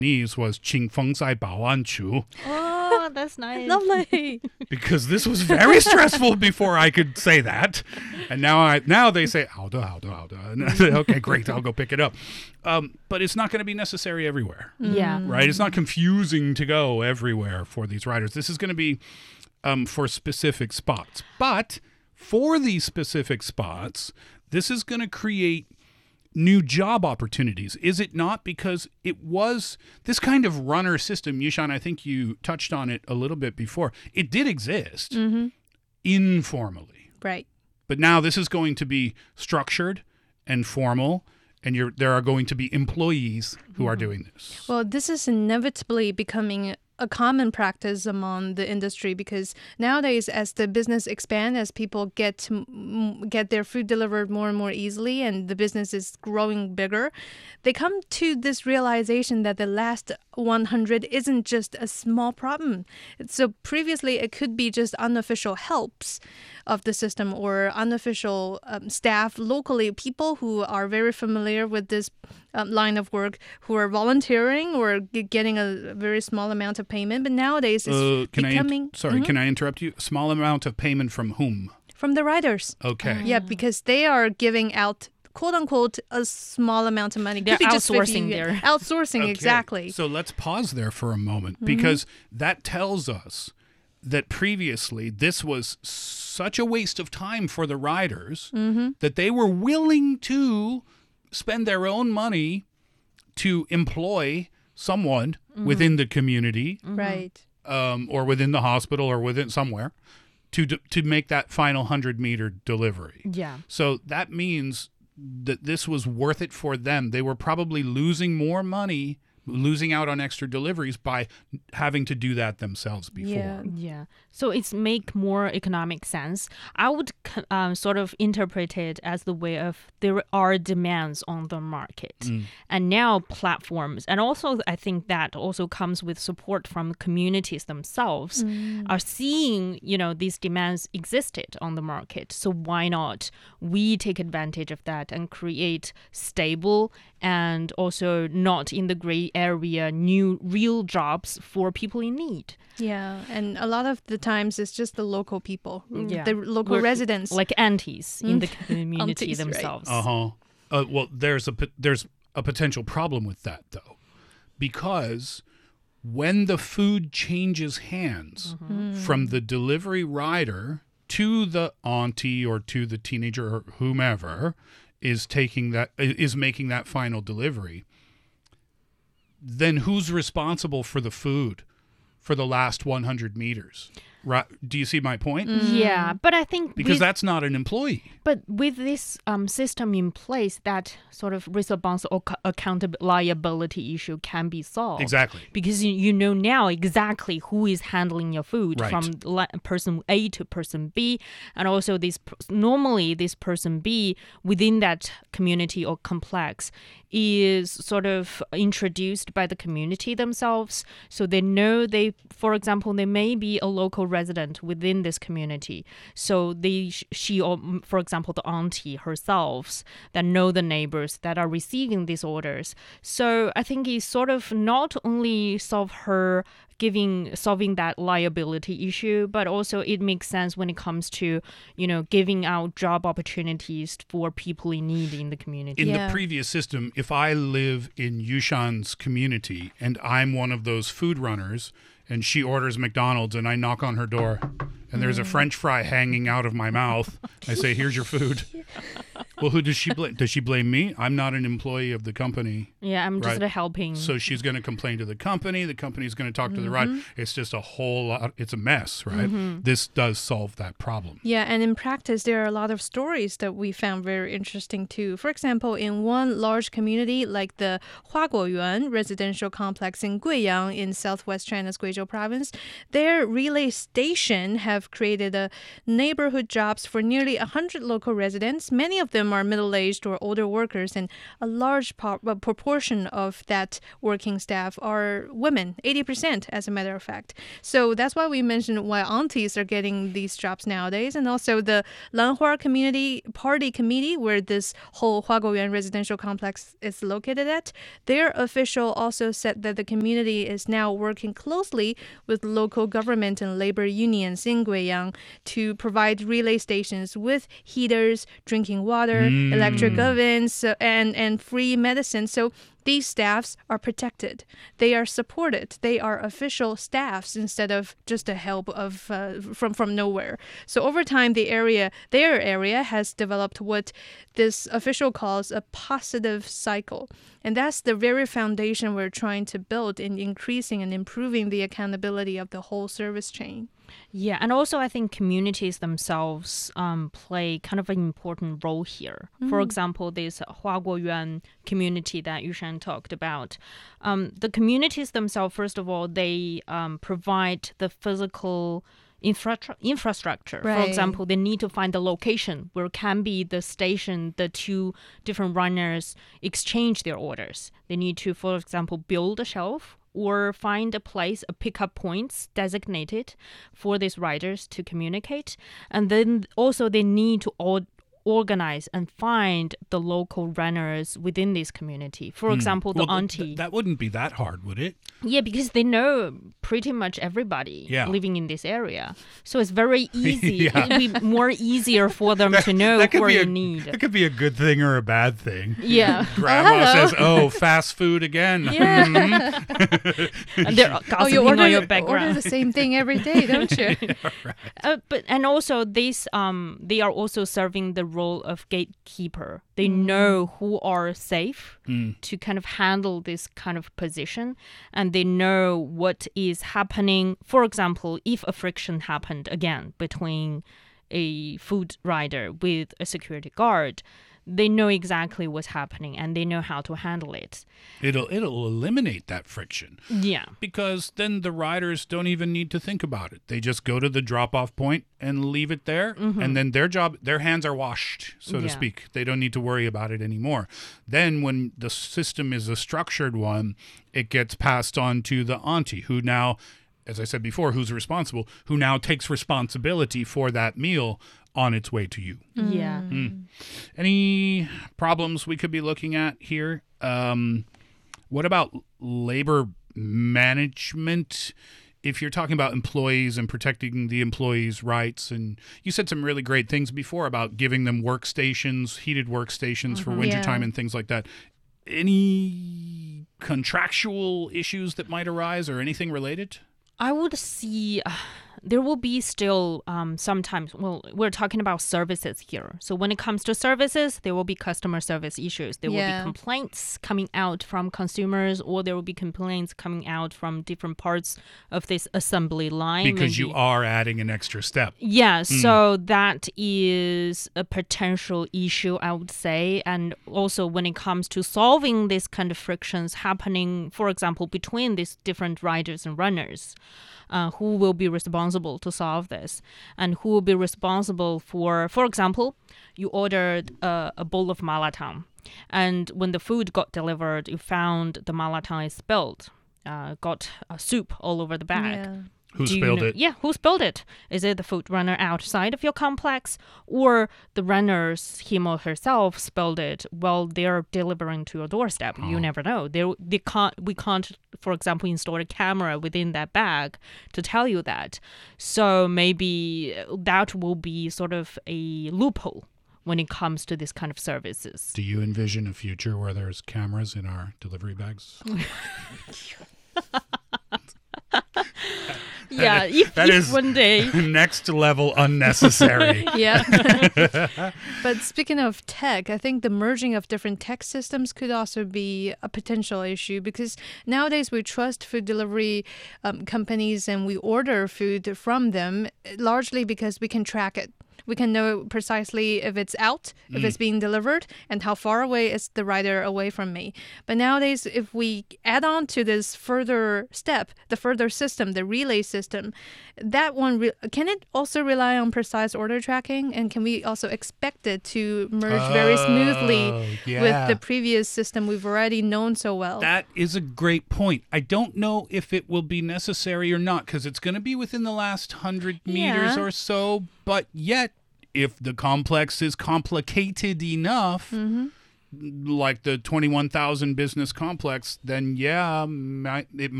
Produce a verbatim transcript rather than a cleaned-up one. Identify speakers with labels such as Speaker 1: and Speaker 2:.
Speaker 1: Chinese was 请风在保安处.
Speaker 2: Oh, that's nice.
Speaker 3: Lovely.
Speaker 1: Because this was very stressful before I could say that. And now I now they say, 好的,好的,好的. And I say, okay, great, I'll go pick it up. Um, but it's not going to be necessary everywhere.
Speaker 2: Yeah.
Speaker 1: Right? It's not confusing to go everywhere for these riders. This is going to be um, for specific spots. But for these specific spots, this is going to create new job opportunities, is it not? Because it was this kind of runner system, Yushan, I think you touched on it a little bit before. It did exist
Speaker 3: Mm-hmm.
Speaker 1: informally.
Speaker 3: Right.
Speaker 1: But now this is going to be structured and formal, and you're, there are going to be employees who are doing this.
Speaker 3: Well, this is inevitably becoming a common practice among the industry because nowadays, as the business expands, as people get to m- get their food delivered more and more easily, and the business is growing bigger, they come to this realization that the last one hundred isn't just a small problem. So previously, it could be just unofficial helps of the system or unofficial um, staff locally, people who are very familiar with this um, line of work, who are volunteering or g- getting a very small amount of payment. But nowadays, it's
Speaker 1: Uh, can
Speaker 3: becoming...
Speaker 1: I in- sorry,
Speaker 3: Mhm.
Speaker 1: can I interrupt you? Small amount of payment from whom?
Speaker 3: From the riders.
Speaker 1: Okay.
Speaker 3: Yeah, because they are giving out, quote unquote, a small amount of money.
Speaker 2: They're
Speaker 3: Could be just
Speaker 2: outsourcing
Speaker 3: fifty
Speaker 2: their-
Speaker 3: Outsourcing,
Speaker 1: Okay,
Speaker 3: exactly.
Speaker 1: So let's pause there for a moment because that tells us that previously this was such a waste of time for the riders that they were willing to spend their own money to employ someone within the community
Speaker 3: Right.
Speaker 1: um, or within the hospital or within somewhere to d- to make that final one hundred meter delivery.
Speaker 2: Yeah.
Speaker 1: So that means that this was worth it for them. They were probably losing more money, losing out on extra deliveries by having to do that themselves before.
Speaker 3: Yeah.
Speaker 2: Yeah. So it's make more economic sense. I would c- um, sort of interpret it as the way of there are demands on the market. And now platforms, and also I think that also comes with support from communities themselves, are seeing, you know, these demands existed on the market. So why not we take advantage of that and create stable and also not in the gray area new real jobs for people in need.
Speaker 3: Yeah, and a lot of the times it's just the local people,
Speaker 2: Yeah.
Speaker 3: the local
Speaker 2: We're
Speaker 3: residents.
Speaker 2: Like aunties in the community
Speaker 3: Aunties, right.
Speaker 2: themselves.
Speaker 1: Uh-huh. Uh Well, there's a pot- there's a potential problem with that though, because when the food changes hands from the delivery rider to the auntie or to the teenager or whomever is taking that is making that final delivery, then who's responsible for the food for the last one hundred meters? Right? Do you see my point?
Speaker 2: Yeah, but I think
Speaker 1: Because
Speaker 2: with,
Speaker 1: that's not an employee.
Speaker 2: but with this um, system in place, that sort of response or co- accountability liability issue can be solved.
Speaker 1: Exactly.
Speaker 2: Because you, you know now exactly who is handling your food
Speaker 1: Right.
Speaker 2: from la- person A to person B, and also this p- normally this person B within that community or complex is sort of introduced by the community themselves, so they know they, for example, they may be a local resident within this community, so they sh- she or mm, for example the auntie herself that know the neighbors that are receiving these orders. So I think it's sort of not only solve her giving solving that liability issue, but also it makes sense when it comes to, you know, giving out job opportunities for people in need in the community.
Speaker 1: In
Speaker 3: Yeah.
Speaker 1: the previous system, if I live in Yushan's community and I'm one of those food runners and she orders McDonald's and I knock on her door and there's a French fry hanging out of my mouth, I say, here's your food. Well, who does she blame? Does she blame me? I'm not an employee of the company.
Speaker 2: Yeah, I'm just
Speaker 1: Right.
Speaker 2: helping.
Speaker 1: So she's going to complain to the company. The company's going to talk to the rider. It's just a whole lot. It's a mess, right? This does solve that problem.
Speaker 3: Yeah, and in practice, there are a lot of stories that we found very interesting too. For example, in one large community like the Huaguoyuan residential complex in Guiyang in southwest China's Guizhou province, their relay station have created a neighborhood jobs for nearly one hundred local residents. Many of them them are middle-aged or older workers, and a large po- proportion of that working staff are women, eighty percent as a matter of fact. So that's why we mentioned why aunties are getting these jobs nowadays. And also the Lanhua Community Party Committee, where this whole Huaguoyuan residential complex is located at, their official also said that the community is now working closely with local government and labor unions in Guiyang to provide relay stations with heaters, drinking water,
Speaker 1: Mm.
Speaker 3: electric ovens, uh, and, and free medicine. So these staffs are protected. They are supported. They are official staffs instead of just a help of uh, from from nowhere. So over time, the area, their area, has developed what this official calls a positive cycle, and that's the very foundation we're trying to build in increasing and improving the accountability of the whole service chain.
Speaker 2: Yeah, and also I think communities themselves um, play kind of an important role here. Mm. For example, this Huaguoyuan community that Yushan talked about. Um, the communities themselves, first of all, they um, provide the physical infra- infrastructure.
Speaker 3: Right.
Speaker 2: For example, they need to find the location where can be the station, the two different runners exchange their orders. They need to, for example, build a shelf or find a place, a pickup points designated for these riders to communicate. And then also they need to all organize and find the local runners within this community. For example, the
Speaker 1: Well, th-
Speaker 2: auntie.
Speaker 1: th- that wouldn't be that hard, would it?
Speaker 2: Yeah, because they know pretty much everybody
Speaker 1: Yeah.
Speaker 2: living in this area. So it's very easy.
Speaker 1: Yeah.
Speaker 2: It'd be more easier for them to know
Speaker 1: That could
Speaker 2: where
Speaker 1: be
Speaker 2: you
Speaker 1: a,
Speaker 2: need.
Speaker 1: That could be a good thing or a bad thing.
Speaker 2: Yeah.
Speaker 1: Grandma
Speaker 3: hello.
Speaker 1: says, "Oh, fast food again."
Speaker 3: Yeah.
Speaker 2: And they're
Speaker 3: Oh,
Speaker 2: gossiping
Speaker 3: you order,
Speaker 2: on your
Speaker 3: order
Speaker 2: background.
Speaker 3: the same thing every day, don't you?
Speaker 2: Uh, but and also this um they are also serving the role of gatekeeper. They know who are safe to kind of handle this kind of position, and they know what is happening. For example, if a friction happened again between a food rider with a security guard, they know exactly what's happening and they know how to handle it.
Speaker 1: It'll it'll eliminate that friction.
Speaker 2: Yeah.
Speaker 1: Because then the riders don't even need to think about it. They just go to the drop-off point and leave it there, and then their job, their hands are washed, so to
Speaker 2: Yeah.
Speaker 1: speak. They don't need to worry about it anymore. Then when the system is a structured one, it gets passed on to the auntie, who now, as I said before, who's responsible, who now takes responsibility for that meal on its way to you.
Speaker 2: Yeah.
Speaker 1: Any problems we could be looking at here? Um, what about labor management? If you're talking about employees and protecting the employees' rights, and you said some really great things before about giving them workstations, heated workstations for wintertime
Speaker 3: Yeah.
Speaker 1: and things like that. Any contractual issues that might arise or anything related?
Speaker 2: I would see uh, there will be still um, sometimes, well, we're talking about services here. So when it comes to services, there will be customer service issues. There will
Speaker 3: Yeah.
Speaker 2: be complaints coming out from consumers, or there will be complaints coming out from different parts of this assembly line.
Speaker 1: Because you
Speaker 2: maybe.
Speaker 1: are adding an extra step.
Speaker 2: Yeah, so that is a potential issue, I would say. And also when it comes to solving this kind of frictions happening, for example, between these different riders and runners, uh, who will be responsible to solve this? And who will be responsible for, for example, you ordered a, a bowl of malatang, and when the food got delivered, you found the malatang is spilled, uh, got uh, soup all over the bag.
Speaker 3: Yeah.
Speaker 1: Who
Speaker 2: Do you
Speaker 1: spilled
Speaker 2: know-
Speaker 1: it?
Speaker 2: Yeah, who spilled it? Is it the food runner outside of your complex, or the runners, him or herself, spilled it while they're delivering to your doorstep? You never know. They they can't. We can't, for example, install a camera within that bag to tell you that. So maybe that will be sort of a loophole when it comes to this kind of services.
Speaker 1: Do you envision a future where there's cameras in our delivery bags?
Speaker 2: Yeah, if,
Speaker 1: that
Speaker 2: if
Speaker 1: is-
Speaker 2: one day.
Speaker 1: Next level unnecessary.
Speaker 3: Yeah. But speaking of tech, I think the merging of different tech systems could also be a potential issue, because nowadays we trust food delivery um, companies and we order food from them largely because we can track it. we can know precisely if it's out, if it's being delivered, and how far away is the rider away from me. But nowadays, if we add on to this further step, the further system, the relay system, that one, re- can it also rely on precise order tracking? And can we also expect it to merge very smoothly
Speaker 1: Oh, yeah.
Speaker 3: with the previous system we've already known so well?
Speaker 1: That is a great point. I don't know if it will be necessary or not because it's going to be within the last hundred meters
Speaker 3: Yeah.
Speaker 1: or so. But yet, if the complex is complicated enough, like the twenty-one thousand business complex, then yeah, might, it